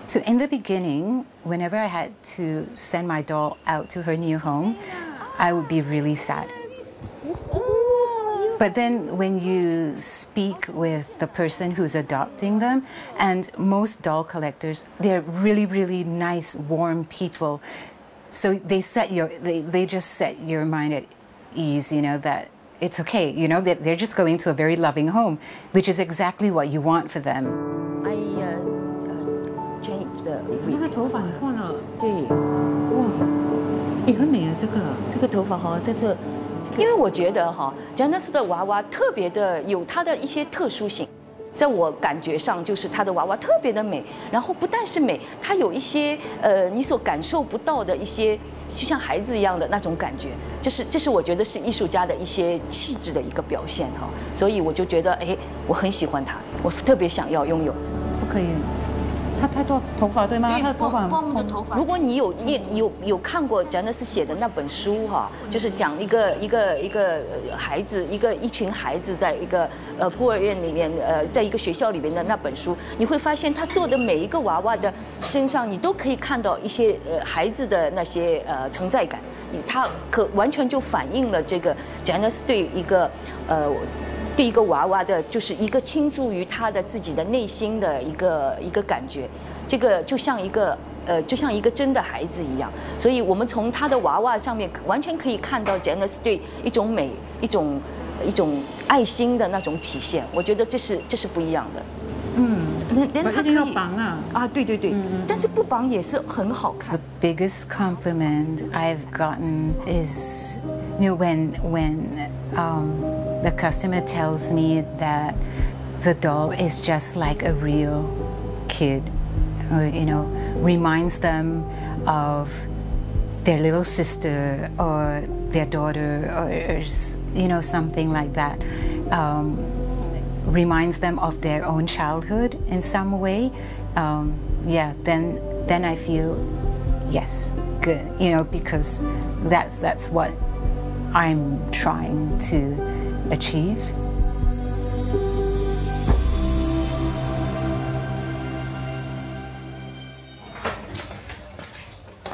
So in the beginning, whenever I had to send my doll out to her new home, I would be really sad. But then when you speak with the person who's adopting them, and most doll collectors, they're really, really nice, warm people. So they just set your mind at ease, you know, that it's okay, you know, that they're just going to a very loving home, which is exactly what you want for them. I changed the wig. 那个头发你换了， 对， 哇，也很美啊，这个。 这个头发哈，在这，因为我觉得哈，Janice 的娃娃特别的有它的一些特殊性，在我感觉上就是她的娃娃特别的美，然后不但是美，它有一些你所感受不到的一些，就像孩子一样的那种感觉，这是我觉得是艺术家的一些气质的一个表现哈，所以我就觉得哎，我很喜欢它，我特别想要拥有。 不可以，他太多头发对吗？他的头发光的头发。如果你有看过 Janice 写的那本书哈，就是讲一个孩子，一群孩子在一个孤儿院里面在一个学校里面的那本书，你会发现他做的每一个娃娃的身上，你都可以看到一些孩子的那些存在感，他完全就反映了这个 Janice 对一个娃娃的，就是一个倾注于他的自己的内心的一个感觉，这个就像一个真的孩子一样，所以我们从他的娃娃上面完全可以看到 Janice 对一种美、一种爱心的那种体现，我觉得这是不一样的。嗯，连他可以要绑啊， 对，但是不绑也是很好看。 The biggest compliment I've gotten is, you know, when the customer tells me that the doll is just like a real kid, or, you know, reminds them of their little sister or their daughter, or you know, something like that. Reminds them of their own childhood in some way. Yeah, then I feel yes, good, you know, because that's what I'm trying to achieve.